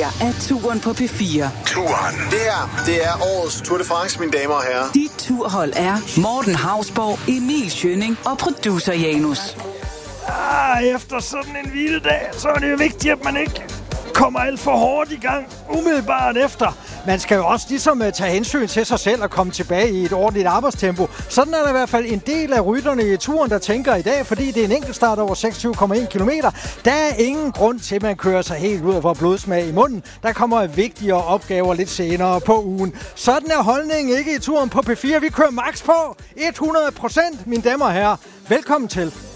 her er Touren på P4. Touren. Det er årets Tour de France, mine damer og herrer. Dit turhold er Morten Hausborg, Emil Schønning og producer Janus. Efter sådan en hviledag, så er det jo vigtigt, at man ikke kommer alt for hårdt i gang umiddelbart efter. Man skal jo også ligesom tage hensyn til sig selv og komme tilbage i et ordentligt arbejdstempo. Sådan er der i hvert fald en del af rytterne i turen, der tænker i dag, fordi det er en enkeltstart over 26,1 km. Der er ingen grund til, at man kører sig helt ud og får blodsmag i munden. Der kommer vigtigere opgaver lidt senere på ugen. Sådan er holdningen ikke i turen på P4. Vi kører max på 100%, mine damer og herrer. Velkommen til.